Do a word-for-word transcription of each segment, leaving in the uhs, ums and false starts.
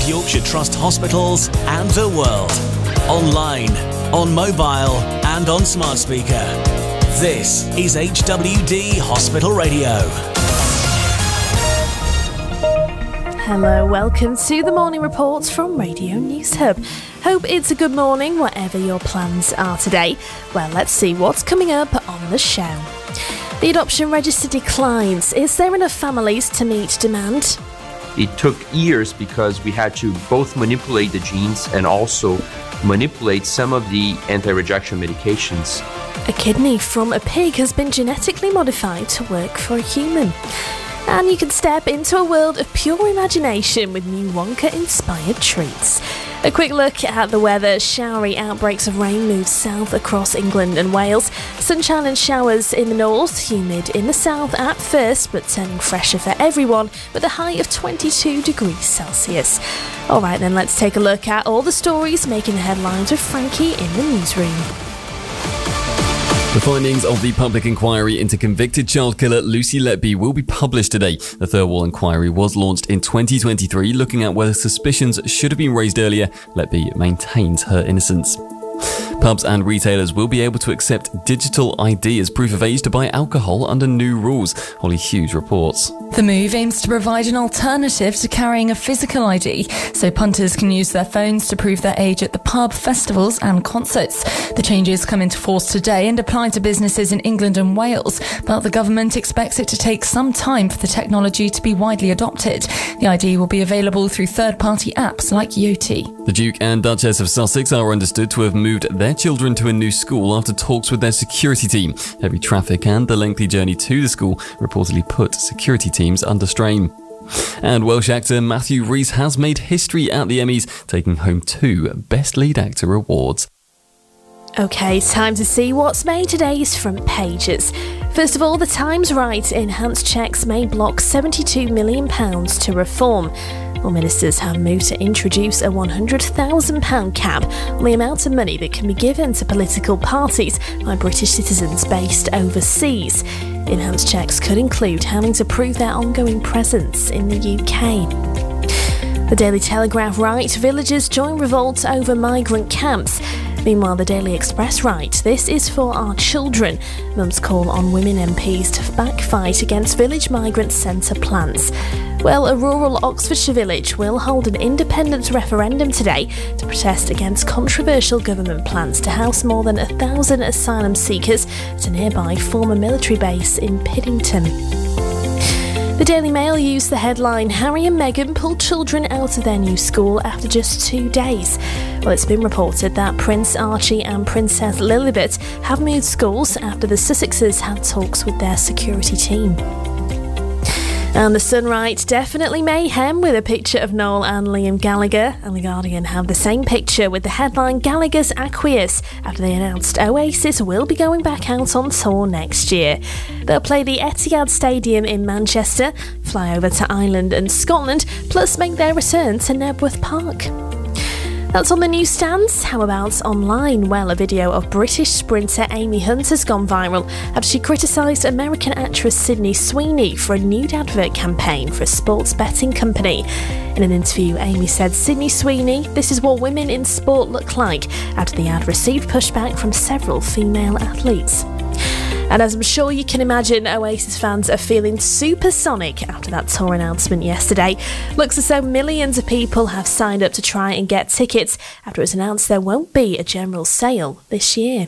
and Yorkshire Trust hospitals and the world. Online, on mobile and on smart speaker. This is H W D Hospital Radio. Hello, welcome to the Morning Report from Radio News Hub. Hope it's a good morning, whatever your plans are today. Well, let's see what's coming up on the show. The adoption register declines. Is there enough families to meet demand? It took years because we had to both manipulate the genes and also manipulate some of the anti-rejection medications. A kidney from a pig has been genetically modified to work for a human. And you can step into a world of pure imagination with new Wonka-inspired treats. A quick look at the weather. Showery outbreaks of rain move south across England and Wales. Sunshine and showers in the north, humid in the south at first, but turning fresher for everyone with a high of twenty-two degrees Celsius. Alright then, let's take a look at all the stories making the headlines with Frankie in the newsroom. The findings of the public inquiry into convicted child killer Lucy Letby will be published today. The Thirlwall inquiry was launched in twenty twenty-three, looking at whether suspicions should have been raised earlier. Letby maintains her innocence. Pubs and retailers will be able to accept digital I D as proof of age to buy alcohol under new rules. Holly Hughes reports. The move aims to provide an alternative to carrying a physical I D, so punters can use their phones to prove their age at the pub, festivals and concerts. The changes come into force today and apply to businesses in England and Wales, but the government expects it to take some time for the technology to be widely adopted. The I D will be available through third-party apps like Yoti. The Duke and Duchess of Sussex are understood to have moved their children to a new school after talks with their security team. Heavy traffic and the lengthy journey to the school reportedly put security teams under strain. And Welsh actor Matthew Rhys has made history at the Emmys, taking home two Best Lead Actor awards. OK, time to see what's made today's front pages. First of all, the Times write enhanced checks may block seventy-two million pounds to reform. Well, ministers have moved to introduce a one hundred thousand pounds cap on the amount of money that can be given to political parties by British citizens based overseas. Enhanced checks could include having to prove their ongoing presence in the U K. The Daily Telegraph write villagers join revolt over migrant camps. Meanwhile, the Daily Express write, this is for our children. Mums call on women M Ps to backfight against village migrant centre plans. Well, a rural Oxfordshire village will hold an independence referendum today to protest against controversial government plans to house more than a thousand asylum seekers at a nearby former military base in Piddington. The Daily Mail used the headline, Harry and Meghan pulled children out of their new school after just two days. Well, it's been reported that Prince Archie and Princess Lilibet have moved schools after the Sussexes had talks with their security team. And the Sun write, definitely mayhem with a picture of Noel and Liam Gallagher. And The Guardian have the same picture with the headline Gallagher's Acquiesce after they announced Oasis will be going back out on tour next year. They'll play the Etihad Stadium in Manchester, fly over to Ireland and Scotland, plus make their return to Nebworth Park. That's on the newsstands. How about online? Well, a video of British sprinter Amy Hunt has gone viral after she criticised American actress Sydney Sweeney for a nude advert campaign for a sports betting company. In an interview, Amy said, Sydney Sweeney, this is what women in sport look like, after the ad received pushback from several female athletes. And as I'm sure you can imagine, Oasis fans are feeling supersonic after that tour announcement yesterday. Looks as though millions of people have signed up to try and get tickets after it was announced there won't be a general sale this year.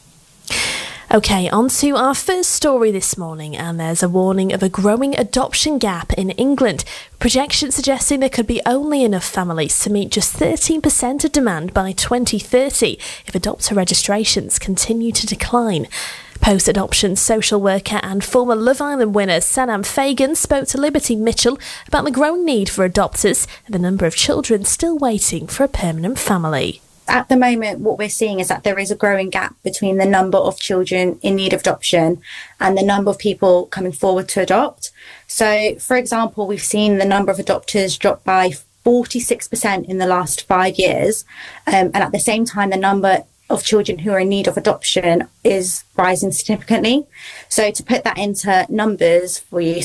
OK, on to our first story this morning, and there's a warning of a growing adoption gap in England. Projections suggesting there could be only enough families to meet just thirteen percent of demand by twenty thirty if adopter registrations continue to decline. Post-adoption social worker and former Love Island winner Sanam Fagan spoke to Liberty Mitchell about the growing need for adopters and the number of children still waiting for a permanent family. At the moment, what we're seeing is that there is a growing gap between the number of children in need of adoption and the number of people coming forward to adopt. So, for example, we've seen the number of adopters drop by forty-six percent in the last five years. Um, and at the same time, the number of children who are in need of adoption is rising significantly. So to put that into numbers for you, so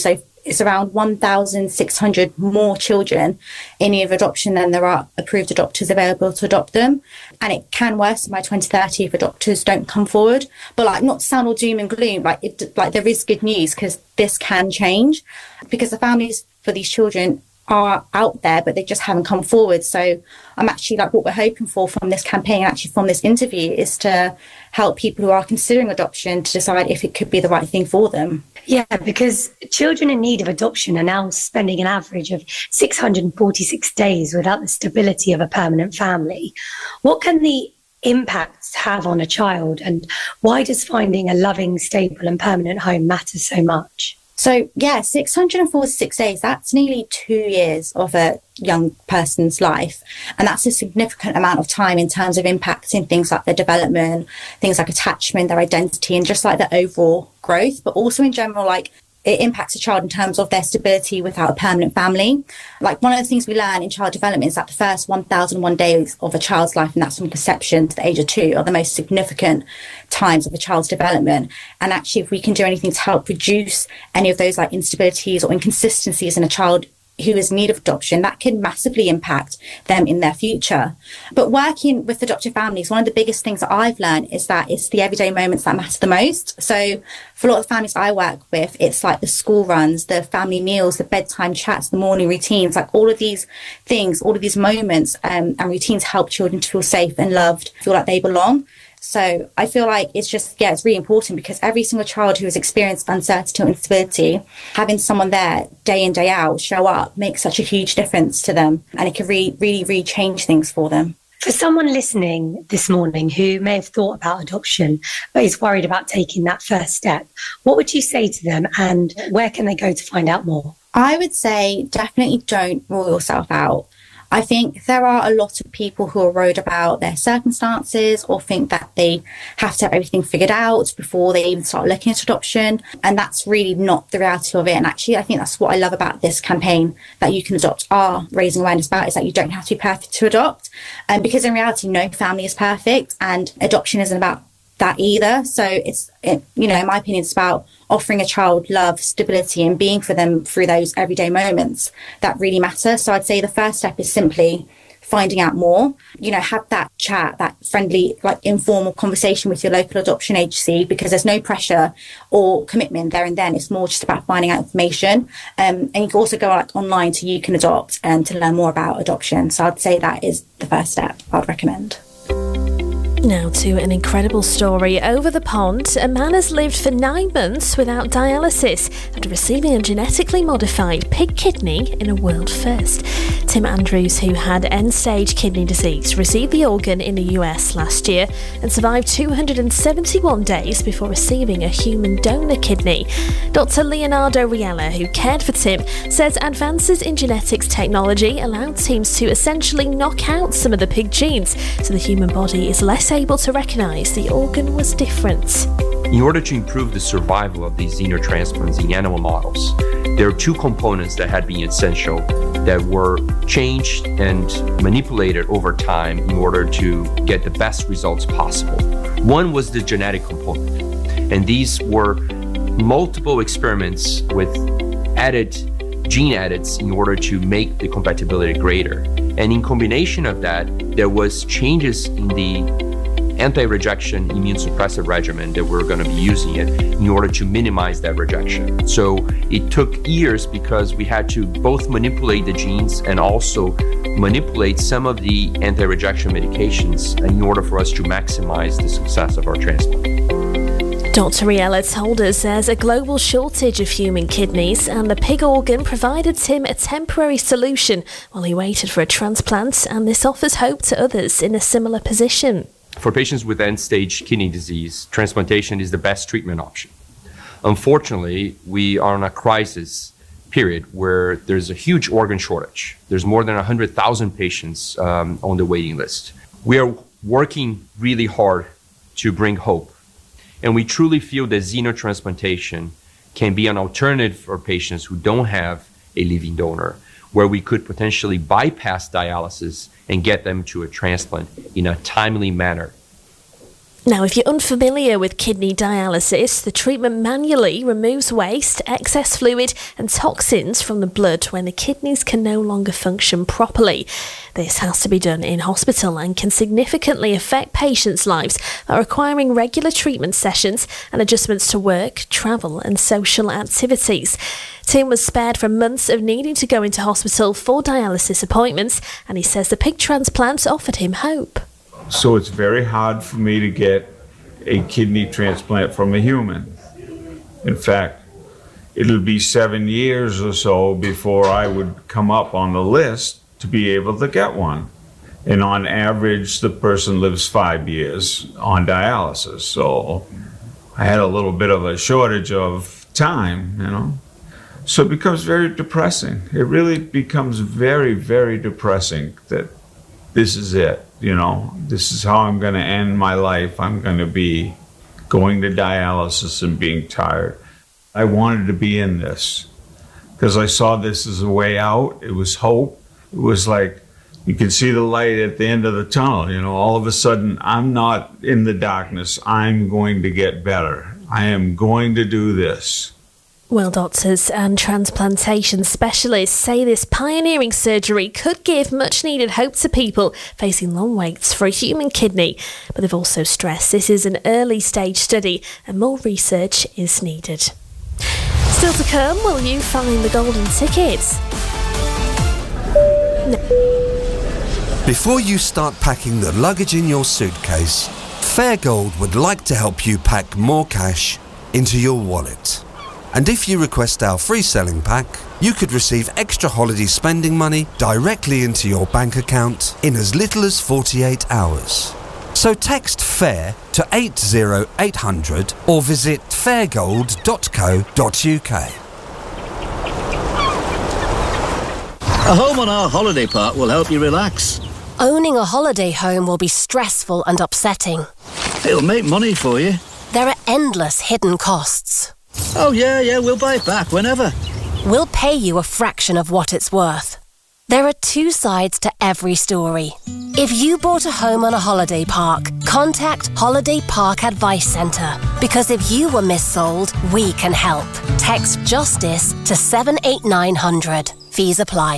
it's around one thousand six hundred more children in need of adoption than there are approved adopters available to adopt them. And it can worsen by twenty thirty if adopters don't come forward. But like, not to sound all doom and gloom, like, it, like there is good news because this can change, because the families for these children are out there, but they just haven't come forward. So I'm actually like, what we're hoping for from this campaign, actually from this interview, is to help people who are considering adoption to decide if it could be the right thing for them. Yeah, because children in need of adoption are now spending an average of six hundred forty-six days without the stability of a permanent family. What can the impacts have on a child, and why does finding a loving, stable and permanent home matter so much? So yeah, six hundred forty-six days, that's nearly two years of a young person's life. And that's a significant amount of time in terms of impacting things like their development, things like attachment, their identity, and just like their overall growth, but also in general, like it impacts a child in terms of their stability without a permanent family. Like, one of the things we learn in child development is that the first one thousand one days of a child's life, and that's from conception to the age of two, are the most significant times of a child's development. And actually, if we can do anything to help reduce any of those like instabilities or inconsistencies in a child who is in need of adoption, that can massively impact them in their future. But working with adoptive families, one of the biggest things that I've learned is that it's the everyday moments that matter the most. So for a lot of families I work with, it's like the school runs, the family meals, the bedtime chats, the morning routines, like all of these things, all of these moments um, and routines help children to feel safe and loved, feel like they belong. So I feel like it's just, yeah, it's really important, because every single child who has experienced uncertainty or instability, having someone there day in, day out, show up, makes such a huge difference to them. And it can really, really, really change things for them. For someone listening this morning who may have thought about adoption, but is worried about taking that first step, what would you say to them, and where can they go to find out more? I would say definitely don't rule yourself out. I think there are a lot of people who are worried about their circumstances or think that they have to have everything figured out before they even start looking at adoption. And that's really not the reality of it. And actually, I think that's what I love about this campaign that You Can Adopt are raising awareness about, is that you don't have to be perfect to adopt. And um, because in reality, no family is perfect, and adoption isn't about that either. So it's, it, you know, in my opinion, it's about offering a child love, stability, and being for them through those everyday moments that really matter. So I'd say the first step is simply finding out more. You know, have that chat, that friendly, like informal conversation with your local adoption agency, because there's no pressure or commitment there and then. It's more just about finding out information. Um, and you can also go like online to You Can Adopt and to learn more about adoption. So I'd say that is the first step I'd recommend. Now to an incredible story over the pond. A man has lived for nine months without dialysis after receiving a genetically modified pig kidney in a world first. Tim Andrews, who had end-stage kidney disease, received the organ in the U S last year and survived two hundred seventy-one days before receiving a human donor kidney. Doctor Leonardo Riella, who cared for Tim, says advances in genetics technology allowed teams to essentially knock out some of the pig genes, so the human body is less able to recognise the organ was different. In order to improve the survival of these xenotransplants in animal models, there are two components that had been essential that were changed and manipulated over time in order to get the best results possible. One was the genetic component, and these were multiple experiments with added gene edits in order to make the compatibility greater. And in combination of that, there was changes in the anti-rejection immunosuppressive regimen that we're going to be using it in order to minimize that rejection. So it took years because we had to both manipulate the genes and also manipulate some of the anti-rejection medications in order for us to maximize the success of our transplant. Doctor Riella told us there's a global shortage of human kidneys, and the pig organ provided Tim a temporary solution while he waited for a transplant, and this offers hope to others in a similar position. For patients with end-stage kidney disease, transplantation is the best treatment option. Unfortunately, we are in a crisis period where there's a huge organ shortage. There's more than one hundred thousand patients um, on the waiting list. We are working really hard to bring hope, and we truly feel that xenotransplantation can be an alternative for patients who don't have a living donor, where we could potentially bypass dialysis and get them to a transplant in a timely manner. Now, if you're unfamiliar with kidney dialysis, the treatment manually removes waste, excess fluid and toxins from the blood when the kidneys can no longer function properly. This has to be done in hospital and can significantly affect patients' lives by requiring regular treatment sessions and adjustments to work, travel and social activities. Tim was spared from months of needing to go into hospital for dialysis appointments, and he says the pig transplant offered him hope. So it's very hard for me to get a kidney transplant from a human. In fact, it'll be seven years or so before I would come up on the list to be able to get one. And on average, the person lives five years on dialysis. So I had a little bit of a shortage of time, you know. So it becomes very depressing. It really becomes very, very depressing that this is it. You know, this is how I'm going to end my life. I'm going to be going to dialysis and being tired. I wanted to be in this because I saw this as a way out. It was hope. It was like you could see the light at the end of the tunnel. You know, all of a sudden, I'm not in the darkness. I'm going to get better. I am going to do this. Well, doctors and transplantation specialists say this pioneering surgery could give much-needed hope to people facing long waits for a human kidney. But they've also stressed this is an early-stage study and more research is needed. Still to come, will you find the golden tickets? No. Before you start packing the luggage in your suitcase, Fairgold would like to help you pack more cash into your wallet. And if you request our free selling pack, you could receive extra holiday spending money directly into your bank account in as little as forty-eight hours. So text FAIR to eight zero eight hundred or visit fairgold dot co dot uk. A home on our holiday park will help you relax. Owning a holiday home will be stressful and upsetting. It'll make money for you. There are endless hidden costs. Oh, yeah, yeah, we'll buy it back whenever. We'll pay you a fraction of what it's worth. There are two sides to every story. If you bought a home on a holiday park, contact Holiday Park Advice Centre. Because if you were missold, we can help. Text JUSTICE to seven eight nine hundred. Fees apply.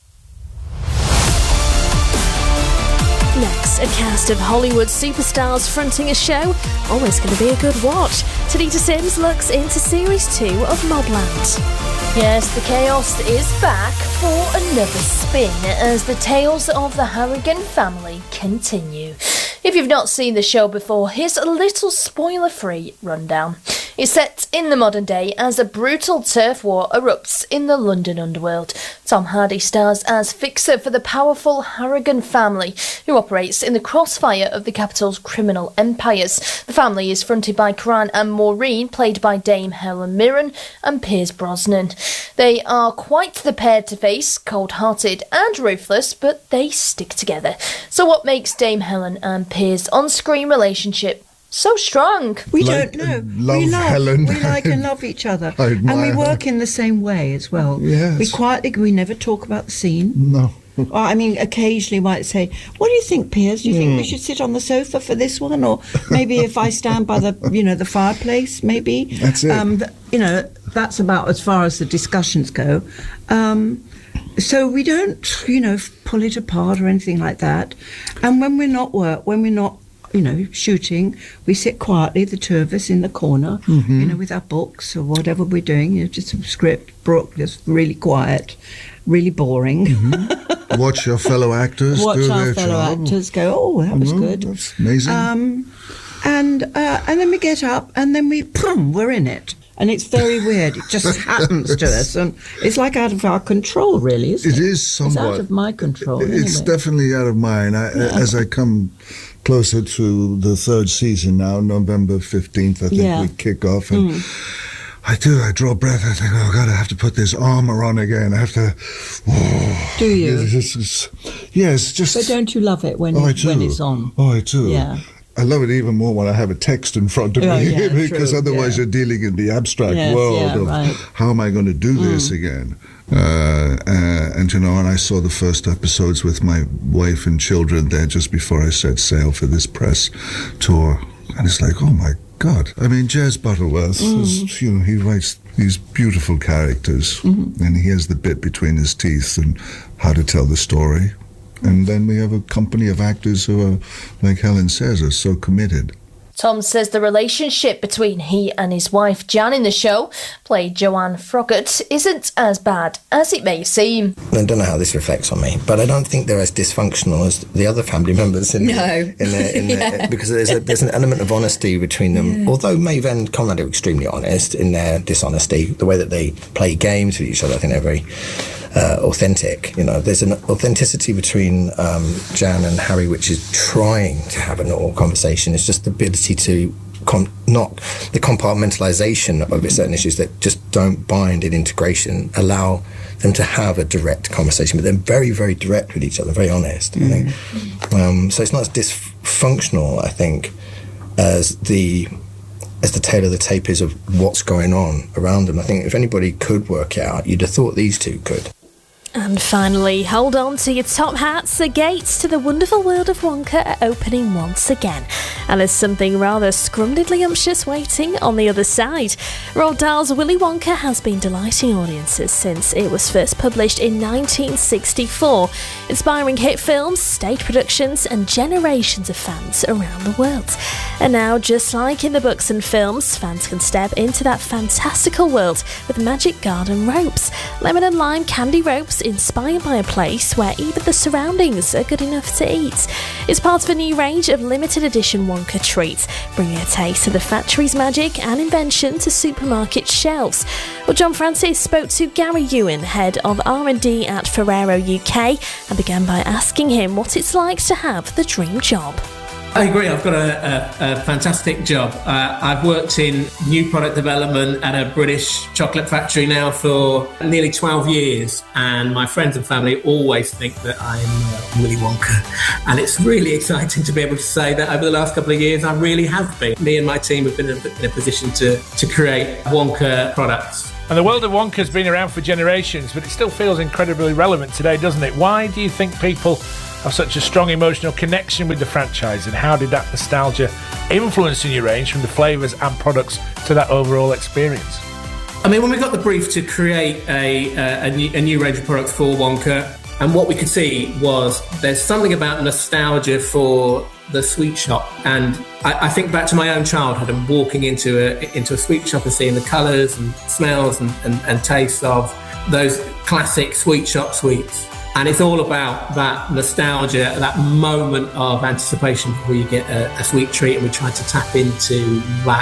Next, a cast of Hollywood superstars fronting a show. Always going to be a good watch. Tanita Sims looks into Series two of Mobland. Yes, the chaos is back for another spin as the tales of the Harrigan family continue. If you've not seen the show before, here's a little spoiler-free rundown. It's set in the modern day as a brutal turf war erupts in the London underworld. Tom Hardy stars as fixer for the powerful Harrigan family, who operates in the crossfire of the capital's criminal empires. The family is fronted by Karan and Maureen, played by Dame Helen Mirren and Pierce Brosnan. They are quite the pair to face, cold-hearted and ruthless, but they stick together. So what makes Dame Helen and Pierce on-screen relationship so strong? We like, don't know. Love we love Helen. We like and love each other. I and we admire work her. in the same way as well. Yes. We quietly, we never talk about the scene. No. Or, I mean, occasionally might say, what do you think, Piers? Do you think Mm. we should sit on the sofa for this one? Or maybe if I stand by the, you know, the fireplace, maybe. That's it. Um, th- you know, that's about as far as the discussions go. Um, so we don't, you know, pull it apart or anything like that. And when we're not work, when we're not, you know, shooting, we sit quietly, the two of us, in the corner, Mhm. you know, with our books or whatever we're doing, you know, just a script, Brooke, just really quiet, really boring. Mm-hmm. Watch your fellow actors Watch do our their fellow job. actors go, oh, that was Mhm, good. That's amazing. Um, and uh, and then we get up and then we, boom, we're in it. And it's very weird. It just happens to us. And it's like out of our control, really, isn't it? It is somewhat. It's out of my control. It's anyway. definitely out of mine. I, Yeah. As I come closer to the third season now, November fifteenth, I think Yeah. we kick off. And Mm. I do, I draw breath. I think, oh, God, I have to put this armor on again. I have to. Oh, Do you? It's, it's, yes, just. But don't you love it when, Oh, I it, when do. it's on? Oh, I do. Yeah. I love it even more when I have a text in front of Oh, me yeah, because true, otherwise yeah. you're dealing in the abstract Yes, world yeah, of right. how am I going to do this Mm. again. Uh, uh, and you know, and I saw the first episodes with my wife and children there just before I set sail for this press tour And it's like, oh my God. I mean, Jez Butterworth, Mm. is, you know, he writes these beautiful characters, Mhm. and he has the bit between his teeth and how to tell the story. And then we have a company of actors who are, like Helen says, are so committed. Tom says the relationship between he and his wife Jan in the show, played Joanne Froggatt, isn't as bad as it may seem. I don't know how this reflects on me, but I don't think they're as dysfunctional as the other family members. In No. the, in the, in Yeah. the, because there's, a, there's an element of honesty between them. Yeah. Although Maeve and Conrad are extremely honest in their dishonesty, the way that they play games with each other, I think they're very uh, authentic. You know, there's an authenticity between um, Jan and Harry, which is trying to have a normal conversation. It's just the ability to com- not the compartmentalization of certain issues that just don't bind in integration, allow them to have a direct conversation, but they're very, very direct with each other, very honest. I think. Um, so it's not as dysfunctional, I think, as the as the tale of the tape is of what's going on around them. I think if anybody could work it out, you'd have thought these two could. And finally, hold on to your top hats. The gates to the wonderful world of Wonka are opening once again. And there's something rather scrumdiddlyumptious waiting on the other side. Roald Dahl's Willy Wonka has been delighting audiences since it was first published in nineteen sixty-four, inspiring hit films, stage productions, and generations of fans around the world. And now, just like in the books and films, fans can step into that fantastical world with magic garden ropes. Lemon and lime candy ropes inspired by a place where even the surroundings are good enough to eat. It's part of a new range of limited edition Wonka treats, bringing a taste of the factory's magic and invention to supermarket shelves. Well, John Francis spoke to Gary Ewan, head of R and D at Ferrero U K, and began by asking him what it's like to have the dream job. I agree. I've got a, a, a fantastic job. Uh, I've worked in new product development at a British chocolate factory now for nearly twelve years, and my friends and family always think that I'm uh, Willy Wonka, and it's really exciting to be able to say that over the last couple of years I really have been. Me and my team have been in a, in a position to, to create Wonka products. And the world of Wonka has been around for generations, but it still feels incredibly relevant today, doesn't it? Why do you think people have such a strong emotional connection with the franchise, and how did that nostalgia influence in your range, from the flavours and products to that overall experience? I mean, when we got the brief to create a, uh, a, new, a new range of products for Wonka, and what we could see was there's something about nostalgia for the sweet shop. And I, I think back to my own childhood and walking into a into a sweet shop and seeing the colours and smells and, and, and tastes of those classic sweet shop sweets. And it's all about that nostalgia, that moment of anticipation before you get a, a sweet treat, and we try to tap into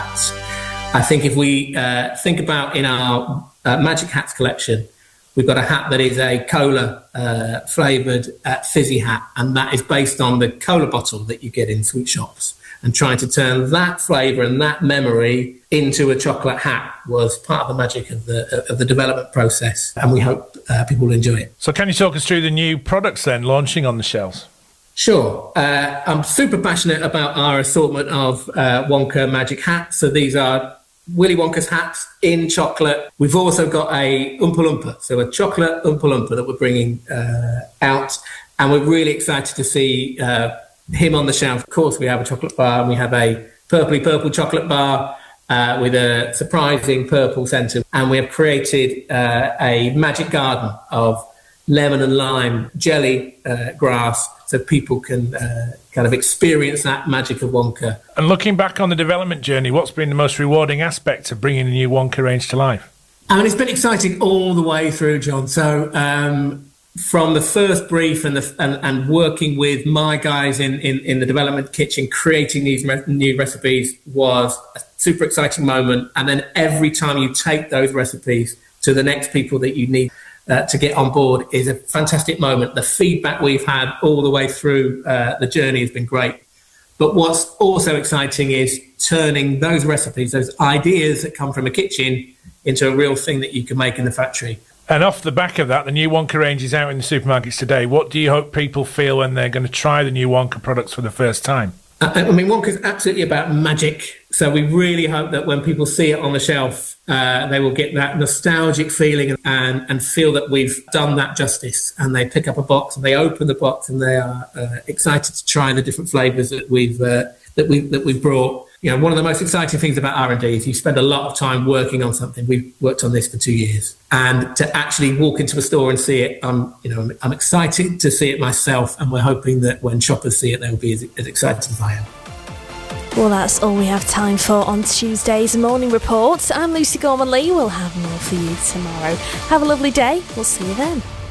that. I think if we uh, think about in our uh, Magic Hats collection, we've got a hat that is a cola uh, flavoured uh, fizzy hat, and that is based on the cola bottle that you get in sweet shops. And trying to turn that flavour and that memory into a chocolate hat was part of the magic of the of the development process, and we hope uh, people will enjoy it. So can you talk us through the new products then launching on the shelves? Sure. Uh, I'm super passionate about our assortment of uh, Wonka Magic hats. So these are Willy Wonka's hats in chocolate. We've also got a Oompa Loompa, so a chocolate Oompa Loompa that we're bringing uh, out, and we're really excited to see uh, him on the shelf. Of course, we have a chocolate bar, and we have a purpley purple chocolate bar uh, with a surprising purple centre, and we have created uh, a magic garden of lemon and lime jelly uh, grass, so people can uh, kind of experience that magic of Wonka. And looking back on the development journey, what's been the most rewarding aspect of bringing the new Wonka range to life? I mean, it's been exciting all the way through, John. So um, from the first brief and, the, and, and working with my guys in, in, in the development kitchen, creating these re- new recipes was a super exciting moment. And then every time you take those recipes to the next people that you need Uh, to get on board is a fantastic moment. The feedback we've had all the way through uh, the journey has been great. But what's also exciting is turning those recipes, those ideas that come from a kitchen, into a real thing that you can make in the factory. And off the back of that, the new Wonka range is out in the supermarkets today. What do you hope people feel when they're going to try the new Wonka products for the first time? I mean, Wonka's absolutely about magic. So we really hope that when people see it on the shelf, uh, they will get that nostalgic feeling and, and feel that we've done that justice. And they pick up a box and they open the box and they are uh, excited to try the different flavours that we've uh, that we that we've brought. you know, one of the most exciting things about R and D is you spend a lot of time working on something. We've worked on this for two years, and to actually walk into a store and see it, I'm, you know, I'm, I'm excited to see it myself, and we're hoping that when shoppers see it, they'll be as, as excited as I am. Well, that's all we have time for on Tuesday's Morning Report. I'm Lucy Gorman-Lee. We'll have more for you tomorrow. Have a lovely day. We'll see you then.